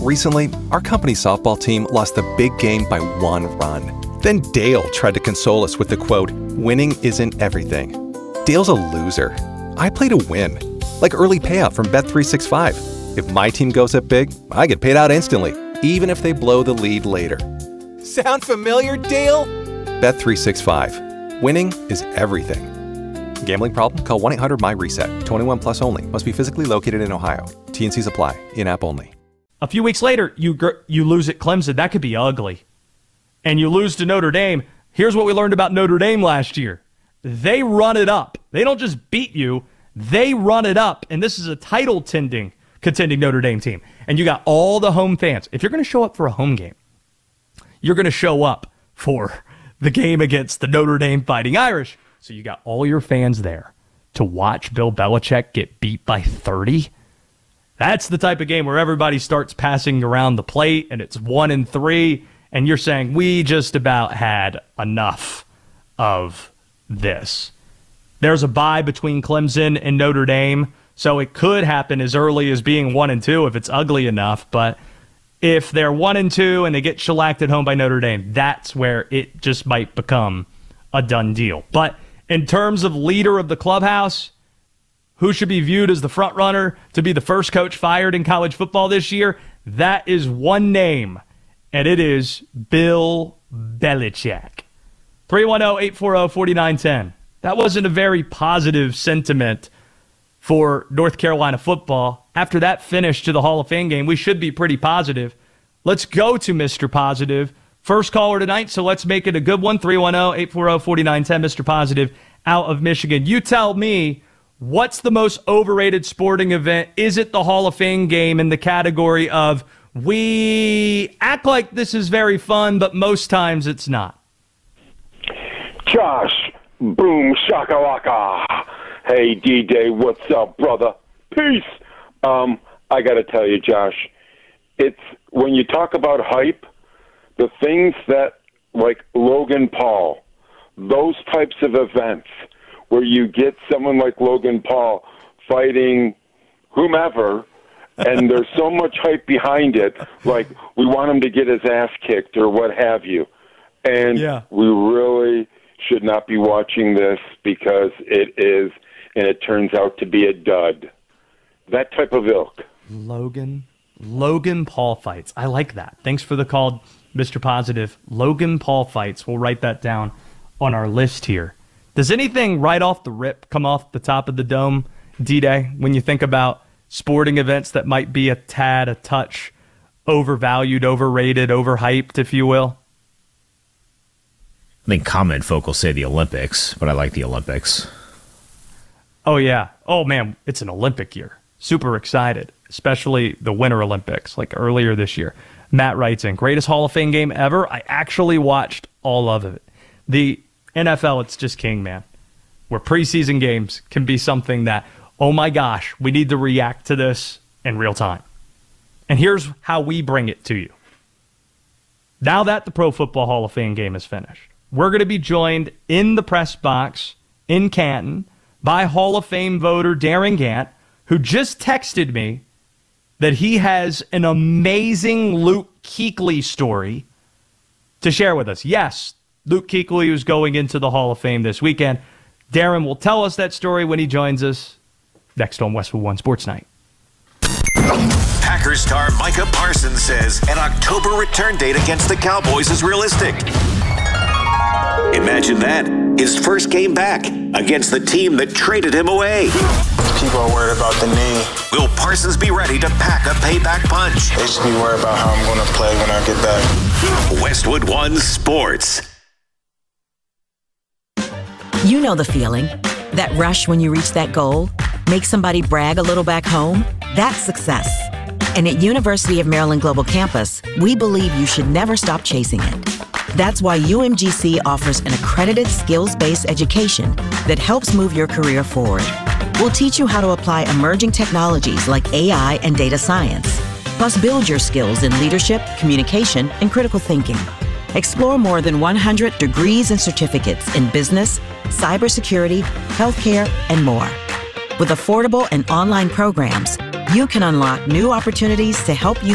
Recently, our company's softball team lost the big game by 1 run. Then Dale tried to console us with the quote, "Winning isn't everything." Dale's a loser. I play to win, like early payout from Bet365. If my team goes up big, I get paid out instantly, even if they blow the lead later. Sound familiar, Dale? Bet365. Winning is everything. Gambling problem? Call 1-800-MY-RESET. 21 plus only. Must be physically located in Ohio. T&Cs apply. In-app only. A few weeks later, you lose at Clemson. That could be ugly. And you lose to Notre Dame. Here's what we learned about Notre Dame last year. They run it up. They don't just beat you. They run it up. And this is a title-contending Notre Dame team. And you got all the home fans. If you're going to show up for a home game, you're going to show up for the game against the Notre Dame Fighting Irish. So you got all your fans there to watch Bill Belichick get beat by 30. That's the type of game where everybody starts passing around the plate and it's 1-3, and you're saying, we just about had enough of this. There's a bye between Clemson and Notre Dame, so it could happen as early as being 1-2 if it's ugly enough, but if they're 1-2 and they get shellacked at home by Notre Dame, that's where it just might become a done deal. But in terms of leader of the clubhouse, who should be viewed as the front runner to be the first coach fired in college football this year, that is one name, and it is Bill Belichick. 310-840-4910. That wasn't a very positive sentiment for North Carolina football. After that finish to the Hall of Fame game, we should be pretty positive. Let's go to Mr. Positive. First caller tonight, so let's make it a good one. 310-840-4910, Mr. Positive, out of Michigan. You tell me, what's the most overrated sporting event? Is it the Hall of Fame game in the category of we act like this is very fun, but most times it's not? Josh, boom, shakalaka. Hey, D-Day, what's up, brother? Peace. I got to tell you, Josh, it's when you talk about hype, the things that, like Logan Paul, those types of events where you get someone like Logan Paul fighting whomever, and there's so much hype behind it, like we want him to get his ass kicked or what have you. And we really should not be watching this because it is, and it turns out to be a dud. That type of ilk. Logan Paul fights. I like that. Thanks for the call, Mr. Positive. Logan Paul fights. We'll write that down on our list here. Does anything right off the rip come off the top of the dome, D-Day, when you think about sporting events that might be a touch overvalued, overrated, overhyped, if you will? I think common folk will say the Olympics, but I like the Olympics. Oh, yeah. Oh, man, it's an Olympic year. Super excited, especially the Winter Olympics, like earlier this year. Matt writes in, greatest Hall of Fame game ever. I actually watched all of it. The NFL, it's just king, man. Where preseason games can be something that, oh my gosh, we need to react to this in real time. And here's how we bring it to you. Now that the Pro Football Hall of Fame game is finished, we're going to be joined in the press box in Canton by Hall of Fame voter Darren Gant, who just texted me that he has an amazing Luke Kuechly story to share with us. Yes, Luke Kuechly is going into the Hall of Fame this weekend. Darren will tell us that story when he joins us next on Westwood One Sports Night. Packers star Micah Parsons says an October return date against the Cowboys is realistic. Imagine that, his first game back against the team that traded him away. People are worried about the knee. Will Parsons be ready to pack a payback punch? They should be worried about how I'm going to play when I get back. Westwood One Sports. You know the feeling. That rush when you reach that goal. Make somebody brag a little back home. That's success. And at University of Maryland Global Campus, we believe you should never stop chasing it. That's why UMGC offers an accredited skills-based education that helps move your career forward. We'll teach you how to apply emerging technologies like AI and data science, plus build your skills in leadership, communication, and critical thinking. Explore more than 100 degrees and certificates in business, cybersecurity, healthcare, and more. With affordable and online programs, you can unlock new opportunities to help you